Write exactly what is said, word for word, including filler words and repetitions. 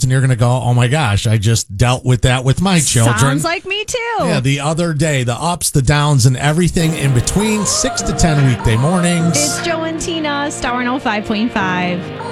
and you're going to go, oh my gosh, I just dealt with that with my children. Sounds like me too. Yeah, the other day, the ups, the downs, and everything in between, six to ten weekday mornings. It's Joe and Tina, Star one oh five point five.